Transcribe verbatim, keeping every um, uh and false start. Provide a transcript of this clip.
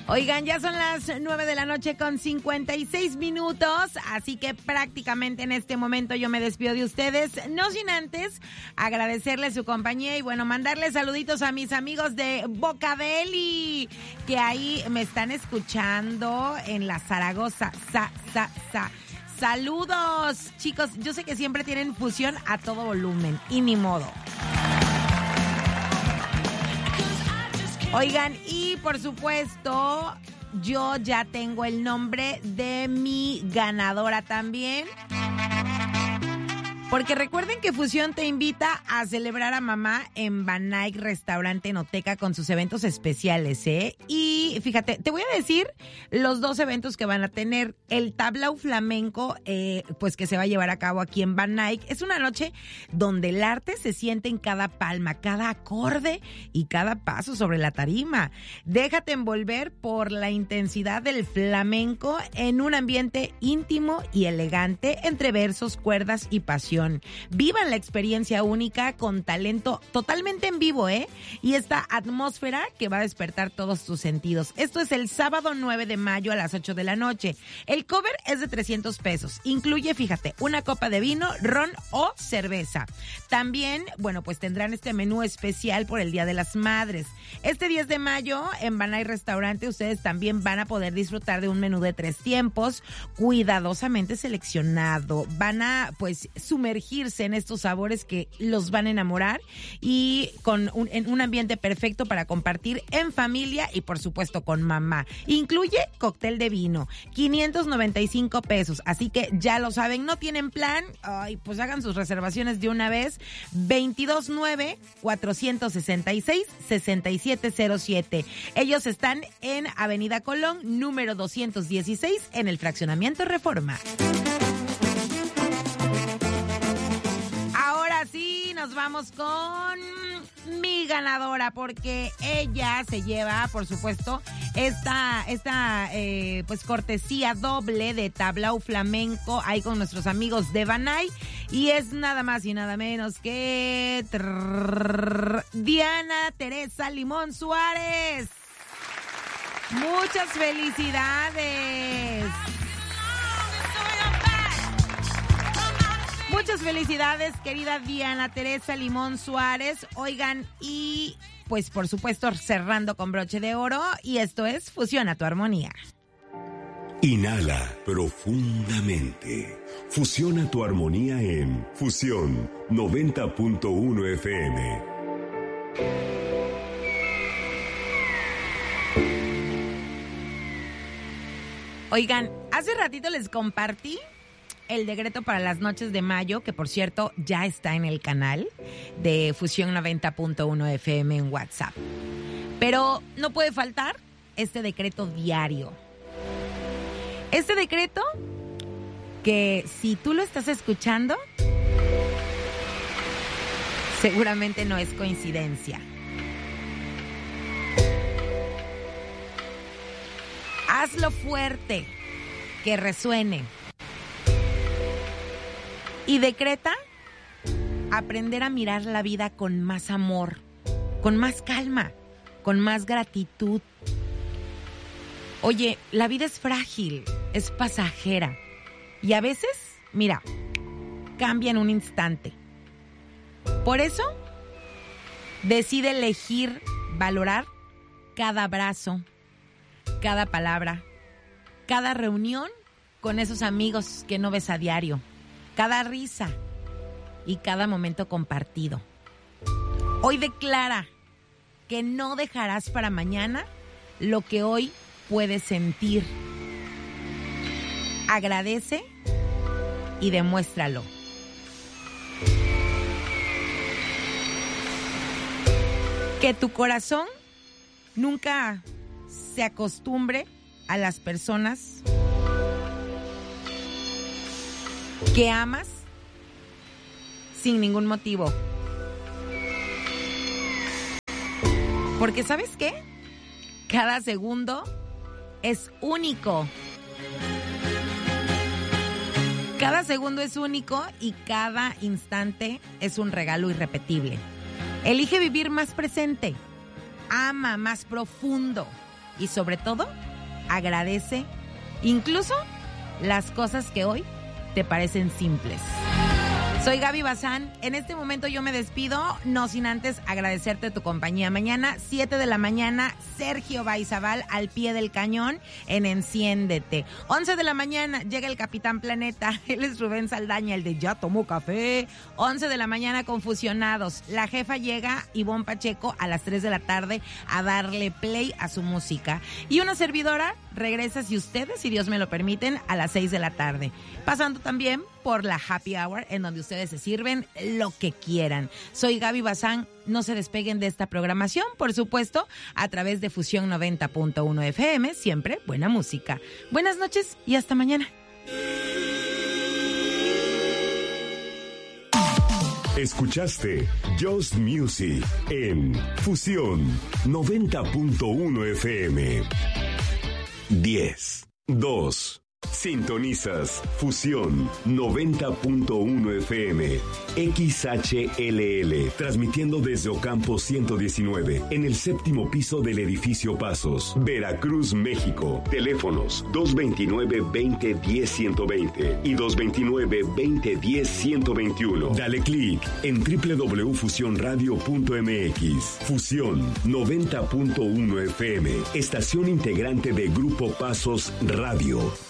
Oigan, ya son las nueve de la noche con cincuenta y seis minutos, así que prácticamente en este momento yo me despido de ustedes, no sin antes agradecerles su compañía y bueno, mandarles saluditos a mis amigos de Bocadeli, que ahí me están escuchando en la Zaragoza. Sa, sa, sa. Saludos, chicos, yo sé que siempre tienen fusión a todo volumen y ni modo. Oigan, y por supuesto, yo ya tengo el nombre de mi ganadora también. Porque recuerden que Fusión te invita a celebrar a mamá en Banay Restaurante Enoteca con sus eventos especiales, ¿eh? Y fíjate, te voy a decir los dos eventos que van a tener. El Tablau Flamenco, eh, pues que se va a llevar a cabo aquí en Banay. Es una noche donde el arte se siente en cada palma, cada acorde y cada paso sobre la tarima. Déjate envolver por la intensidad del flamenco en un ambiente íntimo y elegante entre versos, cuerdas y pasión. Vivan la experiencia única con talento totalmente en vivo, ¿eh? Y esta atmósfera que va a despertar todos tus sentidos. Esto es el sábado nueve de mayo a las ocho de la noche. El cover es de trescientos pesos. Incluye, fíjate, una copa de vino, ron o cerveza. También, bueno, pues tendrán este menú especial por el Día de las Madres. Este diez de mayo en Banay Restaurante ustedes también van a poder disfrutar de un menú de tres tiempos, cuidadosamente seleccionado. Van a, pues, sumergirse en estos sabores que los van a enamorar y con un, en un ambiente perfecto para compartir en familia y por supuesto con mamá. Incluye cóctel de vino, quinientos noventa y cinco pesos, así que ya lo saben, no tienen plan, ay, pues hagan sus reservaciones de una vez, veintidós nueve, cuatrocientos sesenta y seis, sesenta y siete cero siete. Ellos están en Avenida Colón, número doscientos dieciséis, en el fraccionamiento Reforma. Así nos vamos con mi ganadora, porque ella se lleva, por supuesto, esta, esta eh, pues cortesía doble de Tablau Flamenco ahí con nuestros amigos de Banay, y es nada más y nada menos que trrr, Diana Teresa Limón Suárez. Muchas felicidades. Muchas felicidades, querida Diana Teresa Limón Suárez. Oigan, y pues por supuesto cerrando con broche de oro, y esto es Fusiona tu armonía. Inhala profundamente. Fusiona tu armonía en Fusión noventa punto uno F M. Oigan, hace ratito les compartí el decreto para las noches de mayo, que por cierto ya está en el canal de Fusión noventa punto uno F M en WhatsApp. Pero no puede faltar este decreto diario. Este decreto que si tú lo estás escuchando, seguramente no es coincidencia. Hazlo fuerte, que resuene. Y decreta aprender a mirar la vida con más amor, con más calma, con más gratitud. Oye, la vida es frágil, es pasajera. Y a veces, mira, cambia en un instante. Por eso, decide elegir valorar cada abrazo, cada palabra, cada reunión con esos amigos que no ves a diario. Cada risa y cada momento compartido. Hoy declara que no dejarás para mañana lo que hoy puedes sentir. Agradece y demuéstralo. Que tu corazón nunca se acostumbre a las personas que amas sin ningún motivo. Porque ¿sabes qué? Cada segundo es único. Cada segundo es único y cada instante es un regalo irrepetible. Elige vivir más presente. Ama más profundo. y sobre todo, agradece incluso las cosas que hoy te parecen simples. Soy Gaby Bazán. En este momento yo me despido, no sin antes agradecerte tu compañía. Mañana, siete de la mañana, Sergio Baizabal al pie del cañón en Enciéndete. once de la mañana llega el Capitán Planeta. Él es Rubén Saldaña, el de Ya Tomó Café. once de la mañana con Fusionados. La jefa llega, Ivonne Pacheco, a las tres de la tarde a darle play a su música. Y una servidora regresa, si ustedes, si Dios me lo permiten, a las seis de la tarde. Pasando también por la Happy Hour, en donde ustedes se sirven lo que quieran. Soy Gaby Bazán. No se despeguen de esta programación, por supuesto, a través de Fusión noventa punto uno F M. Siempre buena música. Buenas noches y hasta mañana. Escuchaste Just Music en Fusión noventa punto uno F M. diez, dos. Sintonizas Fusión noventa punto uno F M, X H L L, transmitiendo desde Ocampo ciento diecinueve, en el séptimo piso del edificio Pasos, Veracruz, México. Teléfonos dos veintinueve, veinte, diez, ciento veinte y dos veintinueve, veinte, diez, ciento veintiuno. Dale clic en doble u doble u doble u punto fusión radio punto m x. Fusión noventa punto uno F M, estación integrante de Grupo Pasos Radio.